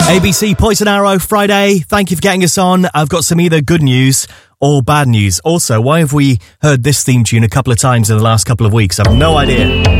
ABC Poison Arrow Friday. Thank you for getting us on. I've got some either good news or bad news. Also, why have we heard this theme tune a couple of times in the last couple of weeks? I've no idea.